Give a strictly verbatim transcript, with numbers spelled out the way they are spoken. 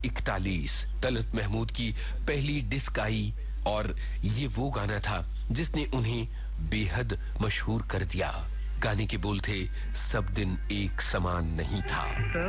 इकतालीस तलत महमूद की पहली डिस्क आई और ये वो गाना था जिसने उन्हें बेहद मशहूर कर दिया। गाने के बोल थे, सब दिन एक समान नहीं था।